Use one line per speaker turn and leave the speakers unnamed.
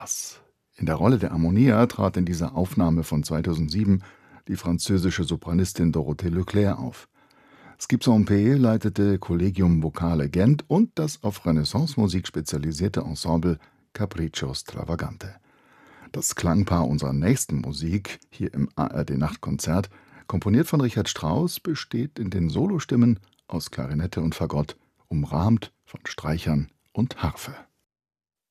Bass. In der Rolle der Harmonia trat in dieser Aufnahme von 2007 die französische Sopranistin Dorothée Leclerc auf. Skip Sampé leitete Collegium Vocale Gent und das auf Renaissance-Musik spezialisierte Ensemble Capriccio Stravagante. Das Klangpaar unserer nächsten Musik, hier im ARD-Nachtkonzert, komponiert von Richard Strauss, besteht in den Solostimmen aus Klarinette und Fagott, umrahmt von Streichern und Harfe.